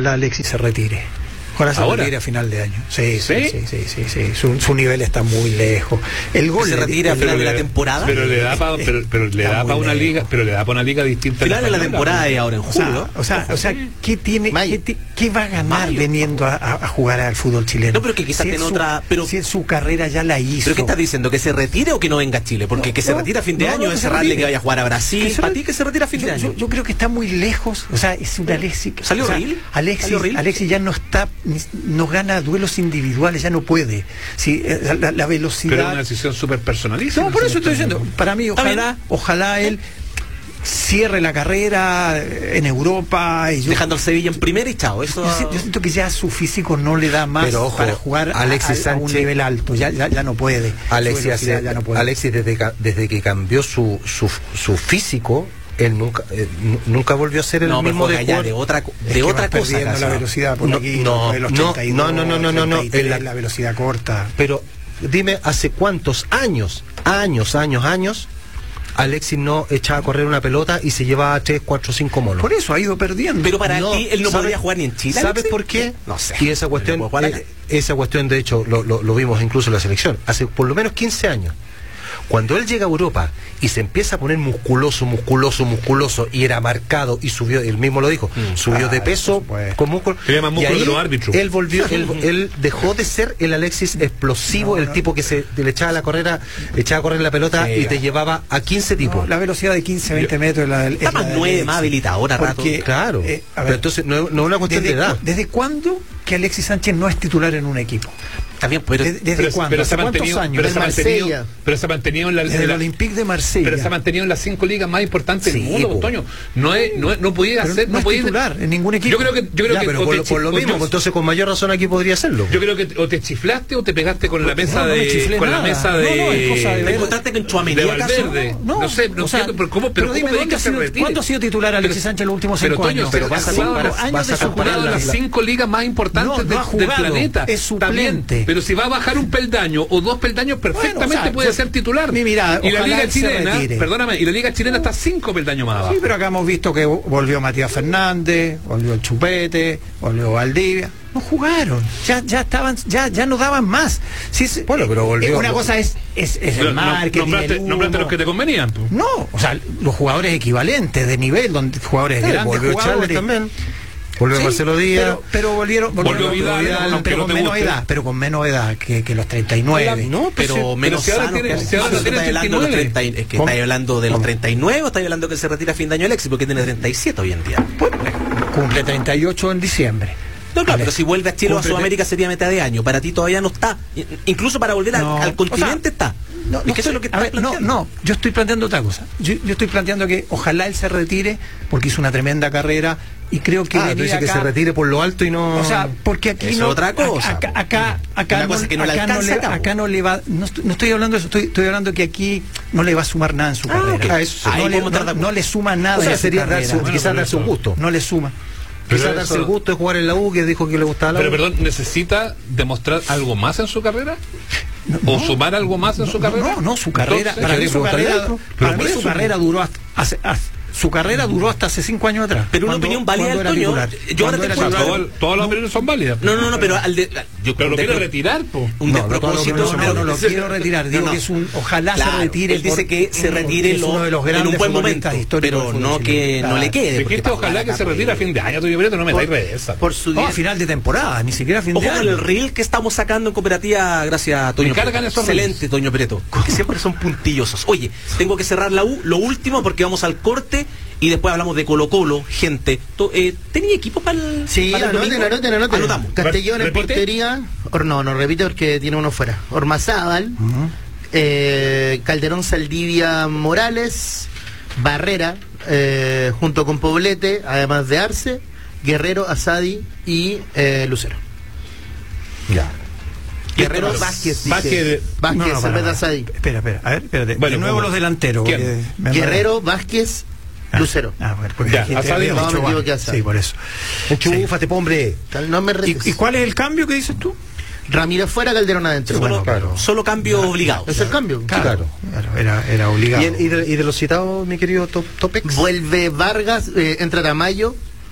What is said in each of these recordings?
ojalá Alexis se retire. Ojalá se retire a final de año. Sí. Su nivel está muy lejos. El gol se retira a final de la temporada. Pero le da para una liga, pero le da para una liga distinta. Final de la temporada y ahora en julio. O sea, ¿qué va a ganar veniendo a jugar al fútbol chileno? No, pero que quizás en otra, pero si en su carrera ya la hizo. ¿Pero qué estás diciendo? ¿Que se retire o que no venga a Chile? Porque que se retire a fin de año es cerrarle que vaya a jugar a Brasil. ¿Para ti que se retira a fin de año? Yo creo que está muy lejos. O sea, es un Alexis. ¿Salió Ril? Alexis ya no está, no gana duelos individuales, ya no puede. Sí, la velocidad. Pero es una decisión súper personalísima. No, por eso estoy diciendo. Para mí, ojalá él cierre la carrera en Europa dejando al Sevilla en primera y chao. Eso... Yo siento que ya su físico no le da más para jugar Alexis a un nivel alto, ya no puede. Alexis desde que cambió su físico, él nunca volvió a ser el mismo de otra cosa. La velocidad por aquí, la velocidad corta. Pero dime, ¿hace cuántos años Alexis no echaba a correr una pelota y se llevaba 3, 4, 5 monos? Por eso ha ido perdiendo. Pero para ti él no podría jugar ni en Chile. ¿Sabes por qué? No sé. Y esa cuestión de hecho lo vimos incluso en la selección hace por lo menos 15 años. Cuando él llega a Europa y se empieza a poner musculoso y era marcado y subió, él mismo lo dijo, subió de peso con músculo. Y ahí él dejó de ser el Alexis explosivo, el tipo que le echaba a correr la pelota y te llevaba a 15 tipos. La velocidad de 15, 20 metros está más 9, más habilitadora rato. Claro, pero entonces no es una cuestión de edad. ¿Desde cuándo que Alexis Sánchez no es titular en un equipo? También, pero ¿Desde cuándo? Pero se ha mantenido en el Olympique de Marsella. Pero se ha mantenido en las 5 ligas más importantes del mundo, Toño. No podía hacer, no podía titular en ningún equipo. Yo creo que por lo mismo, entonces con mayor razón aquí podría hacerlo. Yo creo que o te chiflaste o te pegaste con la mesa de te encontraste con Chuamería, no sé, no entiendo, pero ¿cómo ¿cuándo ha sido titular Alexis Sánchez en los últimos 5 años? Pero vas a comparar las 5 ligas más importantes del planeta. Es suplente. Pero si va a bajar un peldaño o 2 peldaños, perfectamente puede ser titular. Y la liga chilena, y la liga chilena está 5 peldaños más abajo. Sí, pero acá hemos visto que volvió Matías Fernández, volvió el Chupete, volvió Valdivia. No jugaron, ya no daban más. Pero volvió. Una cosa es el marketing. Nombraste los que te convenían. No, o sea, los jugadores equivalentes de nivel, donde jugadores grandes, volvió Charles también. Volvió Marcelo Díaz. Pero volvió Vidal, pero con menos edad que los 39. Pero menos sano. ¿Estáis hablando de los 39 o estáis hablando que se retira a fin de año Alexis? Porque tiene 37 hoy en día. Cumple 38 en diciembre. No, claro, pero si vuelve a Chile o a Sudamérica sería mitad de año. Para ti todavía no está. Incluso para volver al continente está. Eso es lo que yo estoy planteando otra cosa. Yo estoy planteando que ojalá él se retire porque hizo una tremenda carrera y creo que tú dices que se retire por lo alto y no. O sea, porque aquí no. Es otra cosa. Acá no le va. No estoy hablando de eso. Estoy hablando que aquí no le va a sumar nada en su carrera. No le suma nada. O sea, sería quizás darse un gusto. No le suma. Quizás darse el gusto de jugar en la U, que dijo que le gustaba la U. Pero perdón, ¿necesita demostrar algo más en su carrera? ¿O sumar algo más en su carrera? No, su carrera. Para mí su carrera duró hasta hace 5 años atrás. Pero una opinión válida del Toño. Yo ahora te cuento. Todas las opiniones son válidas. No, pero pero lo quiere retirar, un despropósito. No lo quiero retirar. Digo que es ojalá se retire. Él dice que se retire en un buen momento, pero no que no le quede. Ojalá que se retire a fin de año, Toño Preto, no me dais reversa. No, a final de temporada, ni siquiera a fin de año. Ojo con el reel que estamos sacando en cooperativa, gracias a Toño Preto. Excelente, Toño Preto. Que siempre son puntillosos. Oye, tengo que cerrar la U, lo último, porque vamos al corte. Y después hablamos de Colo-Colo, gente. ¿Tenía equipo para el anoten. Anotamos. Castellón en portería. No repite porque tiene uno fuera. Ormazábal, Calderón, Saldivia, Morales, Barrera, junto con Poblete, además de Arce, Guerrero, Asadi y Lucero. Ya. Guerrero, Vázquez, Cerveza, Asadi. Espera, a ver, espérate. De nuevo los delanteros. Guerrero, Vázquez, Lucero. Sí, por eso. Enchúfate, hombre. ¿Y cuál es el cambio que dices tú? Ramírez fuera, Calderón adentro. Solo cambio obligado. Es el cambio. Claro. Era obligado. ¿Y de los citados, mi querido Topex? Vuelve Vargas, entra Tamayo.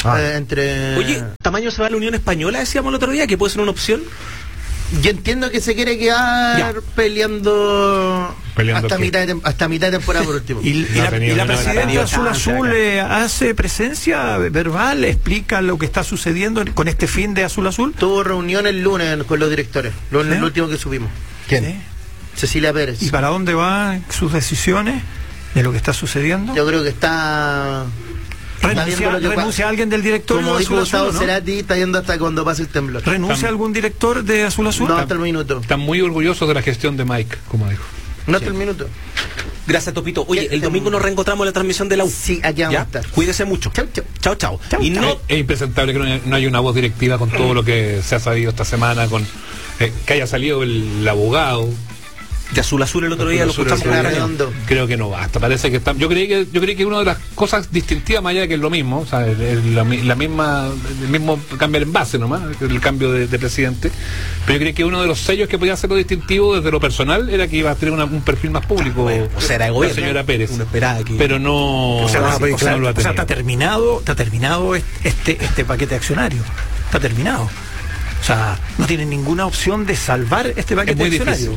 Oye, ¿tamaño se va a la Unión Española? Decíamos el otro día, que puede ser una opción. Yo entiendo que se quiere quedar peleando hasta mitad de temporada por último. ¿Y la presidenta Azul hace presencia verbal? ¿Explica lo que está sucediendo con este fin de Azul? Tuvo reunión el lunes con los directores, lo último que subimos. ¿Quién? Cecilia Pérez. ¿Y para dónde van sus decisiones de lo que está sucediendo? Yo creo que está... ¿Renuncia alguien del directorio? Como de dijo Gustavo ¿no? Cerati, está yendo hasta cuando pase el temblor. ¿Renuncia algún director de Azul? No, hasta el minuto. Están muy orgullosos de la gestión de Mike, como dijo. No hasta el minuto. Gracias, Topito. Oye, el domingo nos reencontramos en la transmisión de la U. Sí, aquí vamos a estar. Cuídese mucho. Chau. Y no... Es impresentable que no haya una voz directiva con todo lo que se ha sabido esta semana, con que haya salido el abogado de Azul el otro día, lo escuchamos redondo. Creo que no basta, parece que está. Yo creí que una de las cosas distintivas, más allá de que es lo mismo, o sea, el mismo cambio el envase nomás, el cambio de presidente, pero yo creí que uno de los sellos que podía hacerlo distintivo desde lo personal era que iba a tener un perfil más público. O sea, era la señora Pérez. Uno esperaba que... Pero no. O sea, está terminado este paquete accionario. Está terminado. O sea, no tienen ninguna opción de salvar este paquete accionario.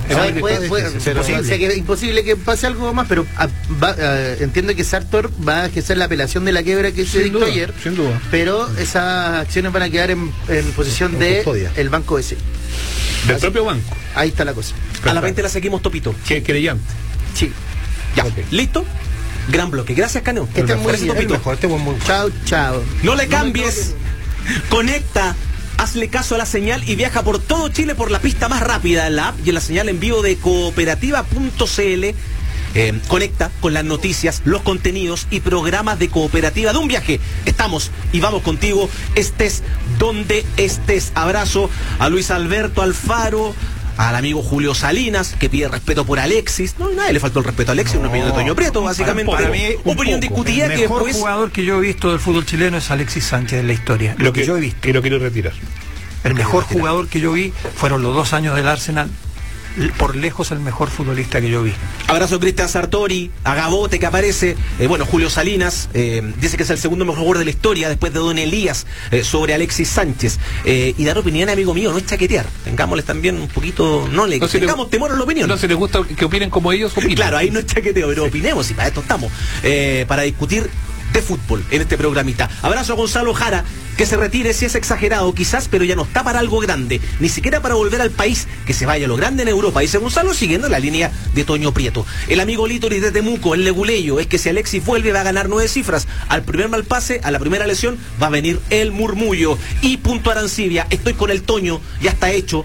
Es imposible que pase algo más, pero entiendo que Sartor va a ejercer la apelación de la quiebra que se dictó ayer. Sin duda. Pero esas acciones van a quedar en posesión del Banco ese. Del propio banco. Ahí está la cosa. A la 20 la seguimos, Topito. ¿Qué creyente? Sí. Ya. Okay. ¿Listo? Gran bloque. Gracias, Caneo. Este es muy bien. Chao. No le cambies. Conecta. Hazle caso a la señal y viaja por todo Chile por la pista más rápida en la app y en la señal en vivo de cooperativa.cl. Conecta con las noticias, los contenidos y programas de Cooperativa de un viaje. Estamos y vamos contigo, estés donde estés. Abrazo a Luis Alberto Alfaro, al amigo Julio Salinas, que pide respeto por Alexis. No, nadie le faltó el respeto a Alexis, una opinión de Toño Prieto, básicamente. Para mí, opinión discutida que después... El mejor jugador que yo he visto del fútbol chileno es Alexis Sánchez en la historia. Lo que yo he visto. Y lo quiero retirar. El mejor jugador que yo vi fueron los 2 años del Arsenal. Por lejos el mejor futbolista que yo vi. Abrazo a Cristian Sartori, a Gabote que aparece, Julio Salinas dice que es el segundo mejor jugador de la historia después de Don Elías, sobre Alexis Sánchez, y dar opinión, amigo mío, no es chaquetear, tengámosles también un poquito, tengamos temor a la opinión. No, si les gusta que opinen como ellos, opinen. Claro, ahí no es chaqueteo, pero opinemos y para esto estamos, para discutir de fútbol en este programita. Abrazo a Gonzalo Jara, que se retire si es exagerado quizás, pero ya no está para algo grande, ni siquiera para volver al país, que se vaya a lo grande en Europa, dice Gonzalo, siguiendo la línea de Toño Prieto. El amigo Lítoris de Temuco, el leguleyo, es que si Alexis vuelve va a ganar 9 cifras, al primer mal pase, a la primera lesión, va a venir el murmullo. Y punto Arancibia, estoy con el Toño, ya está hecho.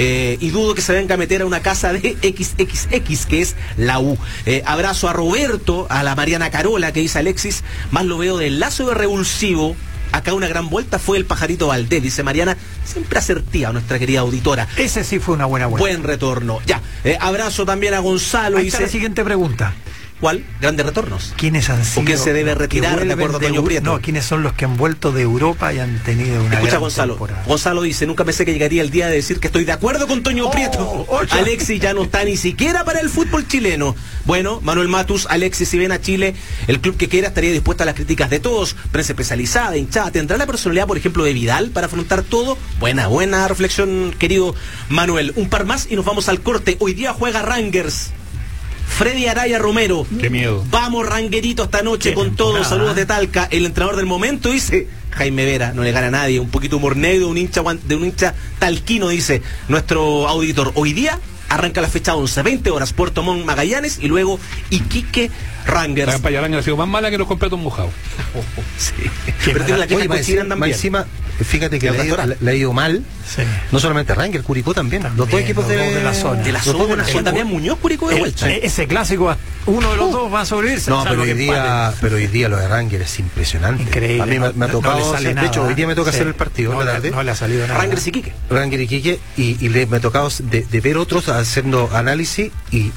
Y dudo que se venga a meter a una casa de XXX, que es la U. Abrazo a Roberto, a la Mariana Carola, que dice Alexis, más lo veo del lazo de revulsivo. Acá una gran vuelta fue el Pajarito Valdés, dice Mariana, siempre asertiva nuestra querida auditora. Ese sí fue una buena vuelta. Buen retorno. Ya, abrazo también a Gonzalo. Ahí está la siguiente pregunta. ¿Cuál? Grandes retornos. ¿Quiénes han sido? ¿O quién se debe retirar de acuerdo a Toño Prieto? No, ¿quiénes son los que han vuelto de Europa y han tenido una Escucha, gran Gonzalo. temporada? Gonzalo dice, nunca pensé que llegaría el día de decir que estoy de acuerdo con Toño Prieto. Alexis ya no está ni siquiera para el fútbol chileno. Bueno, Manuel Matus, Alexis, si ven a Chile, el club que quiera estaría dispuesto a las críticas de todos, prensa especializada, hinchada. ¿Tendrá la personalidad, por ejemplo, de Vidal para afrontar todo? Buena reflexión, querido Manuel. Un par más y nos vamos al corte. Hoy día juega Rangers. Freddy Araya Romero. Qué miedo. Vamos, Ranguerito, esta noche con todos. Saludos de Talca. El entrenador del momento dice Jaime Vera, no le gana a nadie. Un poquito humor negro de un hincha talquino, dice nuestro auditor. Hoy día arranca la fecha 11, 20 horas, Puerto Montt, Magallanes y luego Iquique, Rangers. La campaña Rangers ha sido más mala que los completos mojados. Sí. Pero tiene la queja cochina también. Encima, fíjate que le ha ido mal. Sí. No solamente Rangers, Curicó también. Los dos equipos de la zona. De la zona. También Muñoz, Curicó de vuelta. Ese clásico, uno de los dos va a sobrevivir. No, pero hoy día lo de Rangers es impresionante. Increíble. A mí me ha tocado, de hecho, hoy día me toca hacer el partido. No le ha salido nada. Rangers y Quique. Rangers y Quique, y me ha tocado de ver otros haciendo análisis, y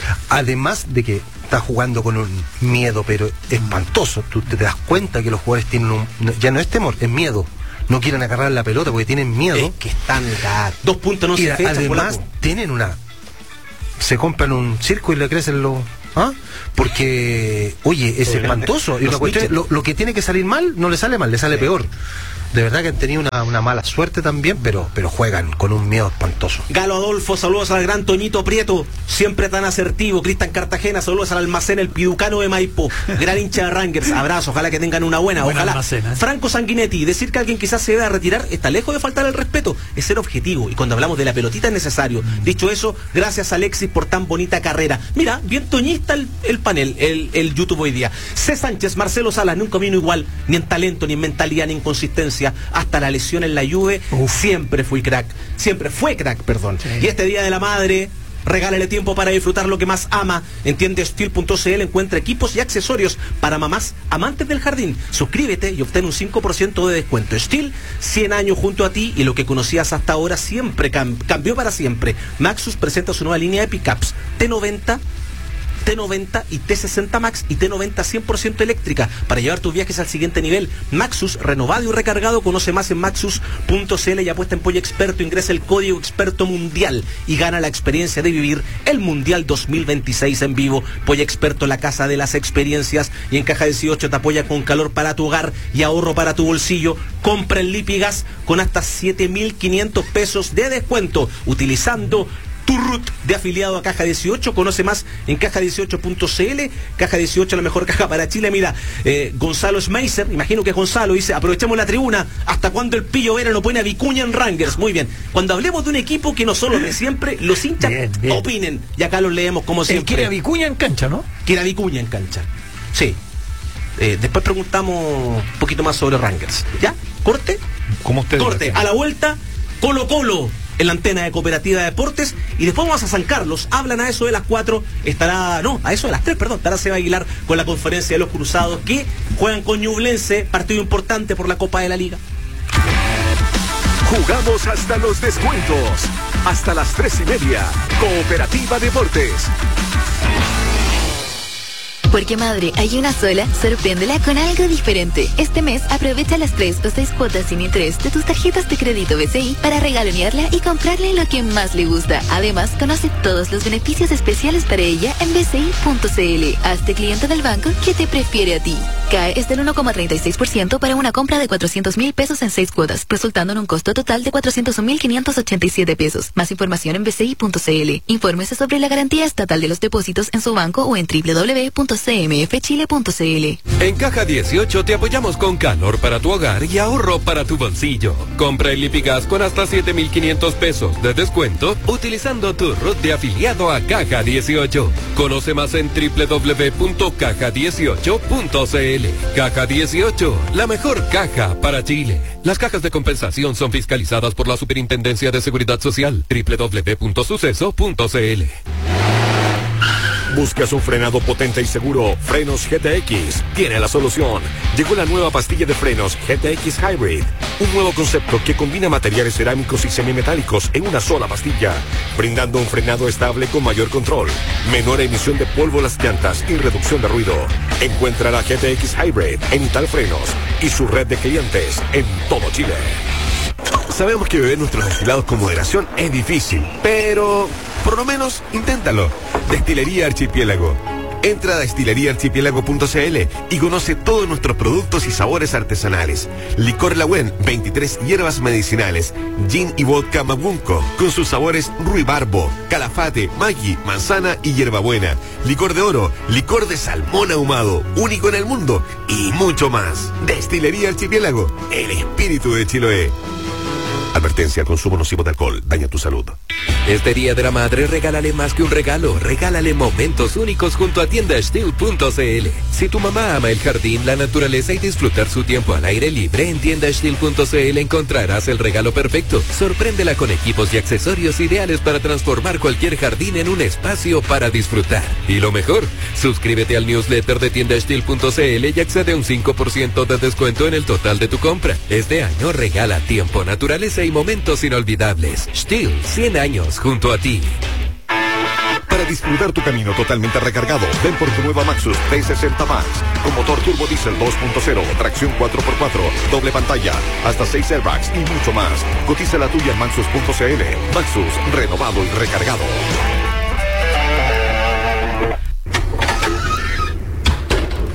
además de que está jugando con un miedo, pero espantoso. Tú te das cuenta que los jugadores tienen ya no es temor, es miedo. No quieren agarrar la pelota porque tienen miedo. Es que están 2 puntos no se fechan. Además tienen se compran un circo y le crecen los ¿Ah? Porque, oye, es espantoso. Y una cuestión, lo que tiene que salir mal, no le sale mal, le sale peor. De verdad que han tenido una mala suerte también, pero juegan con un miedo espantoso. Galo Adolfo, saludos al gran Toñito Prieto, siempre tan asertivo. Cristian Cartagena, saludos al almacén El Piducano de Maipo, gran hincha de Rangers, abrazo, ojalá que tengan una buena, ojalá. Almacén, ¿eh? Franco Sanguinetti, decir que alguien quizás se debe retirar está lejos de faltar el respeto, es ser objetivo, y cuando hablamos de la pelotita es necesario. Dicho eso, gracias Alexis por tan bonita carrera. Mira, bien toñista el panel, el YouTube hoy día. C. Sánchez, Marcelo Salas, nunca vino igual, ni en talento, ni en mentalidad, ni en consistencia. Hasta la lesión en la Juve, siempre fue crack, sí. Y este Día de la Madre, regálale tiempo para disfrutar lo que más ama. Entiende Steel.cl, encuentra equipos y accesorios para mamás amantes del jardín. Suscríbete y obtén un 5% de descuento. Steel, 100 años junto a ti, y lo que conocías hasta ahora siempre cambió para siempre. Maxus presenta su nueva línea de pickups T90 y T60 Max y T90 100% eléctrica para llevar tus viajes al siguiente nivel. Maxus, renovado y recargado. Conoce más en maxus.cl y apuesta en Polla Experto. Ingresa el código Experto Mundial y gana la experiencia de vivir el Mundial 2026 en vivo. Polla Experto, la casa de las experiencias, y en Caja 18 te apoya con calor para tu hogar y ahorro para tu bolsillo. Compra el Lipigas con hasta 7.500 pesos de descuento utilizando tu RUT de afiliado a Caja 18. Conoce más en caja18.cl. Caja 18, la mejor caja para Chile. Mira, Gonzalo Schmeiser, imagino que es Gonzalo, dice: aprovechemos la tribuna. ¿Hasta cuándo el Pillo Vera no pone a Vicuña en Rangers? Muy bien. Cuando hablemos de un equipo que no solo de siempre, los hinchas bien. Opinen. Y acá los leemos como siempre. Quiere a Vicuña en cancha, ¿no? Quiere a Vicuña en cancha. Sí. Después preguntamos un poquito más sobre Rangers. ¿Ya? ¿Corte? ¿Cómo usted? Corte. A la vuelta, Colo-Colo en la antena de Cooperativa de Deportes, y después vamos a San Carlos. Hablan a eso de las 4, a eso de las 3, estará Seba Aguilar con la conferencia de los Cruzados, que juegan con Ñublense, partido importante por la Copa de la Liga. Jugamos hasta los descuentos, hasta las 3:30, Cooperativa Deportes. Porque madre, hay una sola, sorpréndela con algo diferente. Este mes aprovecha las 3 o 6 cuotas sin interés de tus tarjetas de crédito BCI para regalonearla y comprarle lo que más le gusta. Además, conoce todos los beneficios especiales para ella en bci.cl. Hazte cliente del banco que te prefiere a ti. CAE es del 1,36% para una compra de 400,000 pesos en 6 cuotas, resultando en un costo total de 401,587 pesos. Más información en bci.cl. Infórmese sobre la garantía estatal de los depósitos en su banco o en www.cmfchile.cl. En Caja 18 te apoyamos con calor para tu hogar y ahorro para tu bolsillo. Compra el Lipigas con hasta 7.500 pesos de descuento utilizando tu RUT de afiliado a Caja 18. Conoce más en www.caja18.cl. Caja 18, la mejor caja para Chile. Las cajas de compensación son fiscalizadas por la Superintendencia de Seguridad Social. www.suceso.cl. ¿Buscas un frenado potente y seguro? Frenos GTX tiene la solución. Llegó la nueva pastilla de frenos GTX Hybrid, un nuevo concepto que combina materiales cerámicos y semimetálicos en una sola pastilla, brindando un frenado estable con mayor control, menor emisión de polvo a las llantas y reducción de ruido. Encuentra la GTX Hybrid en Italfrenos y su red de clientes en todo Chile. Sabemos que beber nuestros destilados con moderación es difícil, pero por lo menos inténtalo. Destilería Archipiélago. Entra a destileriaarchipiélago.cl y conoce todos nuestros productos y sabores artesanales. Licor Lagüen, 23 hierbas medicinales. Gin y vodka Mabunco, con sus sabores ruibarbo, calafate, maggi, manzana y hierbabuena. Licor de oro, licor de salmón ahumado, único en el mundo, y mucho más. Destilería Archipiélago, el espíritu de Chiloé. Advertencia: consumo nocivo de alcohol daña tu salud. Este Día de la Madre, regálale más que un regalo, regálale momentos únicos junto a tiendasteel.cl. Si tu mamá ama el jardín, la naturaleza y disfrutar su tiempo al aire libre, en tiendasteel.cl encontrarás el regalo perfecto. Sorpréndela con equipos y accesorios ideales para transformar cualquier jardín en un espacio para disfrutar. Y lo mejor, suscríbete al newsletter de tiendasteel.cl y accede a un 5% de descuento en el total de tu compra. Este año regala tiempo, naturaleza y momentos inolvidables. Steel, 100 años junto a ti. Para disfrutar tu camino totalmente recargado, ven por tu nueva Maxus T60 Max, con motor turbo diesel 2.0, tracción 4x4, doble pantalla, hasta 6 airbags y mucho más. Cotiza la tuya en maxus.cl. Maxus, renovado y recargado.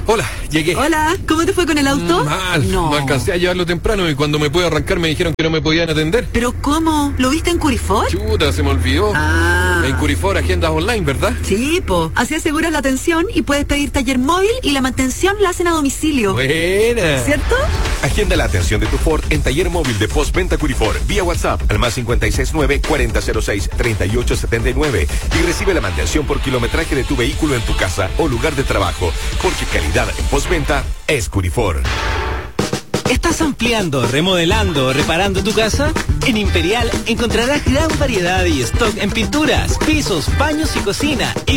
Hola, llegué. Hola, ¿cómo te fue con el auto? Mal, no alcancé a llevarlo temprano y cuando me pude arrancar me dijeron que no me podían atender. ¿Pero cómo? ¿Lo viste en Curifor? Chuta, se me olvidó. En Curifor, agendas online, ¿verdad? Sí, po. Así aseguras la atención y puedes pedir taller móvil y la mantención la hacen a domicilio. Buena. ¿Cierto? Agenda la atención de tu Ford en taller móvil de postventa Curifor vía WhatsApp al más 569-4006-3879 y recibe la mantención por kilometraje de tu vehículo en tu casa o lugar de trabajo, porque calidad en postventa es Curifor. ¿Estás ampliando, remodelando o reparando tu casa? En Imperial encontrarás gran variedad y stock en pinturas, pisos, baños y cocina.